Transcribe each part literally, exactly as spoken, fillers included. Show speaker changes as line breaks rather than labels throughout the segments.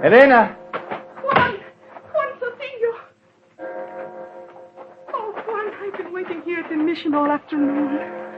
Elena!
Juan! Juan Sotillo! Oh, Juan, I've been waiting here at the mission all afternoon.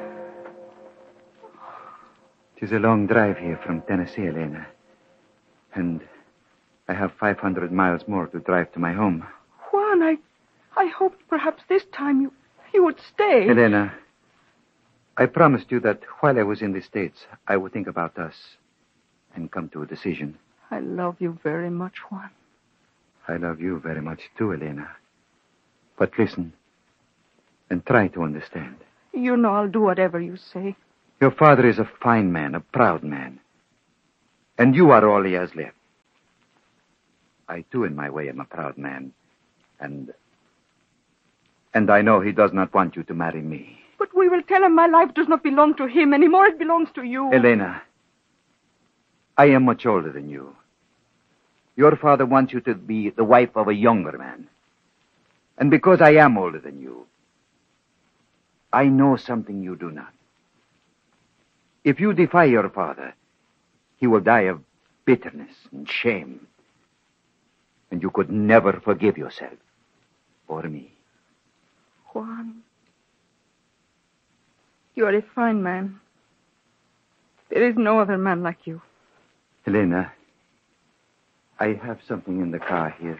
It is a long drive here from Tennessee, Elena. And I have five hundred miles more to drive to my home.
Juan, I... I hoped perhaps this time you... you would stay.
Elena, I promised you that while I was in the States, I would think about us and come to a decision.
I love you very much, Juan.
I love you very much too, Elena. But listen and try to understand.
You know I'll do whatever you say.
Your father is a fine man, a proud man. And you are all he has left. I, too, in my way, am a proud man. And... And I know he does not want you to marry me.
But we will tell him my life does not belong to him anymore. It belongs to you.
Elena, I am much older than you. Your father wants you to be the wife of a younger man. And because I am older than you, I know something you do not. If you defy your father, he will die of bitterness and shame. And you could never forgive yourself or me.
Juan, you are a fine man. There is no other man like you.
Elena, I have something in the car here.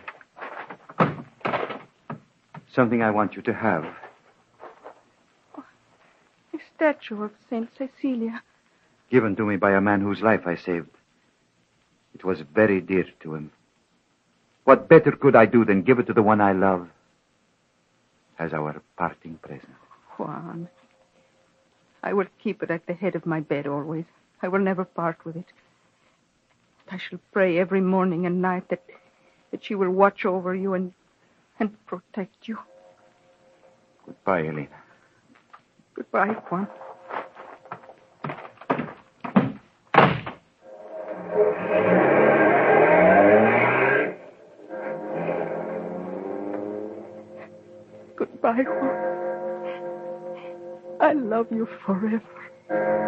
Something I want you to have.
Oh, a statue of Saint Cecilia.
Given to me by a man whose life I saved. It was very dear to him. What better could I do than give it to the one I love as our parting present?
Juan, I will keep it at the head of my bed always. I will never part with it. I shall pray every morning and night that that she will watch over you and and protect you.
Goodbye, Elena.
Goodbye, Juan. Goodbye, Juan. I love you forever.